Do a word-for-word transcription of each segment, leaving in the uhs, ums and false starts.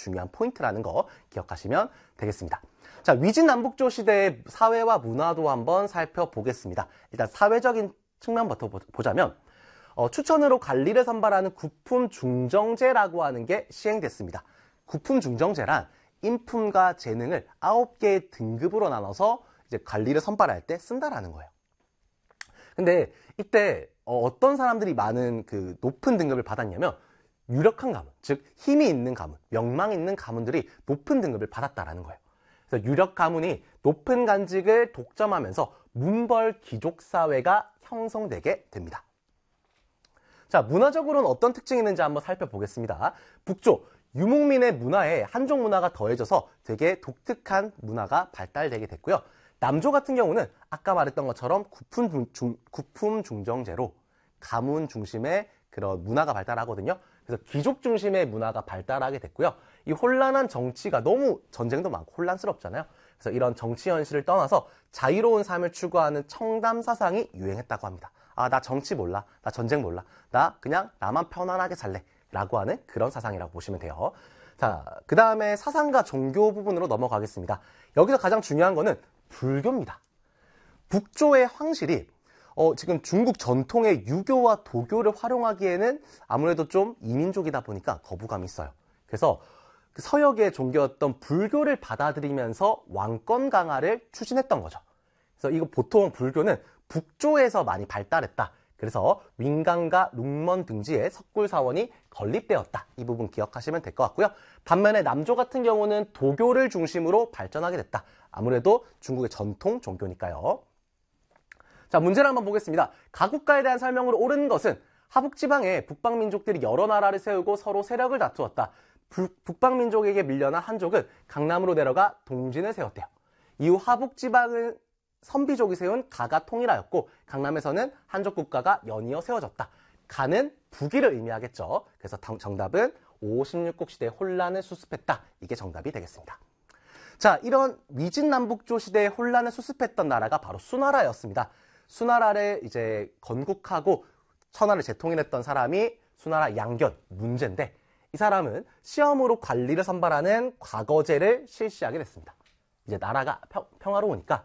중요한 포인트라는 거 기억하시면 되겠습니다. 자, 위진남북조 시대의 사회와 문화도 한번 살펴보겠습니다. 일단 사회적인 측면부터 보자면 어, 추천으로 관리를 선발하는 구품중정제라고 하는 게 시행됐습니다. 구품중정제란 인품과 재능을 아홉 개의 등급으로 나눠서 이제 관리를 선발할 때 쓴다라는 거예요. 근데 이때 어, 떤 사람들이 많은 그 높은 등급을 받았냐면 유력한 가문, 즉 힘이 있는 가문, 명망 있는 가문들이 높은 등급을 받았다라는 거예요. 그래서 유력 가문이 높은 간직을 독점하면서 문벌 귀족 사회가 형성되게 됩니다. 자, 문화적으로는 어떤 특징이 있는지 한번 살펴보겠습니다. 북조, 유목민의 문화에 한족 문화가 더해져서 되게 독특한 문화가 발달되게 됐고요. 남조 같은 경우는 아까 말했던 것처럼 구품, 중, 구품 중정제로 가문 중심의 그런 문화가 발달하거든요. 그래서 귀족 중심의 문화가 발달하게 됐고요. 이 혼란한 정치가 너무 전쟁도 많고 혼란스럽잖아요. 그래서 이런 정치 현실을 떠나서 자유로운 삶을 추구하는 청담 사상이 유행했다고 합니다. 아, 나 정치 몰라. 나 전쟁 몰라. 나 그냥 나만 편안하게 살래. 라고 하는 그런 사상이라고 보시면 돼요. 자, 그 다음에 사상과 종교 부분으로 넘어가겠습니다. 여기서 가장 중요한 거는 불교입니다. 북조의 황실이 어, 지금 중국 전통의 유교와 도교를 활용하기에는 아무래도 좀 이민족이다 보니까 거부감이 있어요. 그래서 그 서역의 종교였던 불교를 받아들이면서 왕권 강화를 추진했던 거죠. 그래서 이거 보통 불교는 북조에서 많이 발달했다. 그래서 윙강과 룽먼 등지에 석굴사원이 건립되었다. 이 부분 기억하시면 될 것 같고요. 반면에 남조 같은 경우는 도교를 중심으로 발전하게 됐다. 아무래도 중국의 전통 종교니까요. 자, 문제를 한번 보겠습니다. 가국가에 대한 설명으로 옳은 것은 하북지방에 북방민족들이 여러 나라를 세우고 서로 세력을 다투었다. 북방민족에게 밀려난 한족은 강남으로 내려가 동진을 세웠대요. 이후 하북지방은 선비족이 세운 가가 통일하였고 강남에서는 한족 국가가 연이어 세워졌다. 가는 북위를 의미하겠죠. 그래서 정답은 오, 십육 국 시대의 혼란을 수습했다. 이게 정답이 되겠습니다. 자, 이런 위진남북조 시대의 혼란을 수습했던 나라가 바로 수나라였습니다. 수나라를 이제 건국하고 천하를 재통일했던 사람이 수나라 양견, 문제인데 이 사람은 시험으로 관리를 선발하는 과거제를 실시하게 됐습니다. 이제 나라가 평, 평화로우니까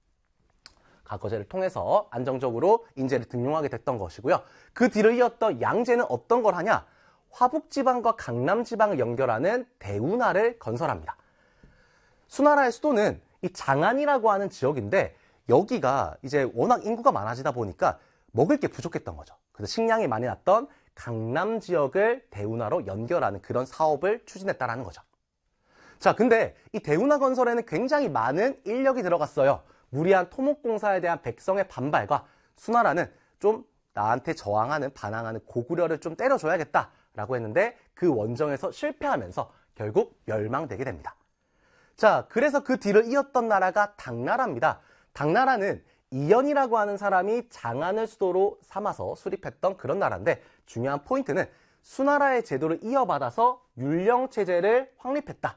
과거제를 통해서 안정적으로 인재를 등용하게 됐던 것이고요. 그 뒤를 이었던 양제는 어떤 걸 하냐? 화북지방과 강남지방을 연결하는 대운하를 건설합니다. 수나라의 수도는 이 장안이라고 하는 지역인데 여기가 이제 워낙 인구가 많아지다 보니까 먹을 게 부족했던 거죠. 그래서 식량이 많이 났던 강남 지역을 대운하로 연결하는 그런 사업을 추진했다라는 거죠. 자, 근데 이 대운하 건설에는 굉장히 많은 인력이 들어갔어요. 무리한 토목공사에 대한 백성의 반발과 수나라는 좀 나한테 저항하는, 반항하는 고구려를 좀 때려줘야겠다라고 했는데 그 원정에서 실패하면서 결국 멸망되게 됩니다. 자, 그래서 그 뒤를 이었던 나라가 당나라입니다. 당나라는 이연이라고 하는 사람이 장안을 수도로 삼아서 수립했던 그런 나라인데 중요한 포인트는 수나라의 제도를 이어받아서 율령체제를 확립했다.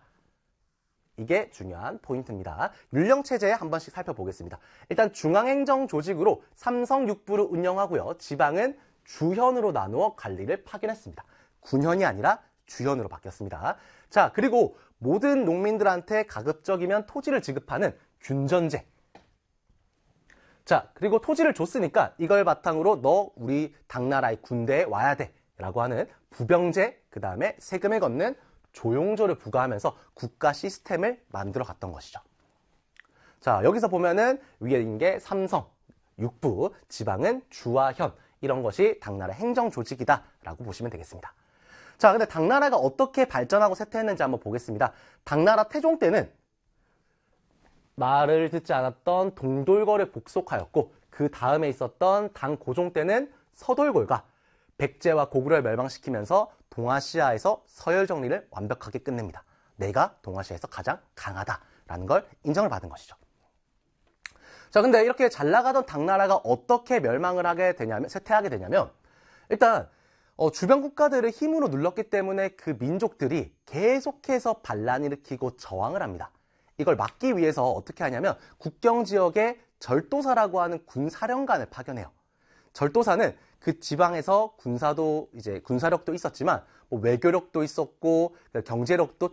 이게 중요한 포인트입니다. 율령체제 한 번씩 살펴보겠습니다. 일단 중앙행정조직으로 삼성육부를 운영하고요. 지방은 주현으로 나누어 관리를 파견했습니다. 군현이 아니라 주현으로 바뀌었습니다. 자, 그리고 모든 농민들한테 가급적이면 토지를 지급하는 균전제. 자, 그리고 토지를 줬으니까 이걸 바탕으로 너 우리 당나라의 군대에 와야 돼 라고 하는 부병제, 그 다음에 세금을 걷는 조용조를 부과하면서 국가 시스템을 만들어 갔던 것이죠. 자, 여기서 보면은 위에 있는 게 삼성, 육부, 지방은 주와 현, 이런 것이 당나라 행정조직이다 라고 보시면 되겠습니다. 자, 근데 당나라가 어떻게 발전하고 쇠퇴했는지 한번 보겠습니다. 당나라 태종 때는 말을 듣지 않았던 동돌궐을 복속하였고 그 다음에 있었던 당고종 때는 서돌궐과 백제와 고구려를 멸망시키면서 동아시아에서 서열 정리를 완벽하게 끝냅니다. 내가 동아시아에서 가장 강하다라는 걸 인정을 받은 것이죠. 자, 근데 이렇게 잘 나가던 당나라가 어떻게 멸망을 하게 되냐면, 쇠퇴하게 되냐면, 일단 어, 주변 국가들을 힘으로 눌렀기 때문에 그 민족들이 계속해서 반란을 일으키고 저항을 합니다. 이걸 막기 위해서 어떻게 하냐면 국경 지역에 절도사라고 하는 군사령관을 파견해요. 절도사는 그 지방에서 군사도 이제 군사력도 있었지만 뭐 외교력도 있었고 경제력도